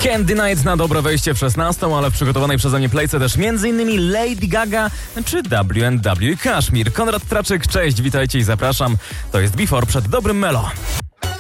Candy Night na dobre wejście w 16, ale w przygotowanej przeze mnie playce też m.in. Lady Gaga czy W&W Kashmir. Konrad Traczyk, cześć, witajcie i zapraszam. To jest Before przed dobrym Melo.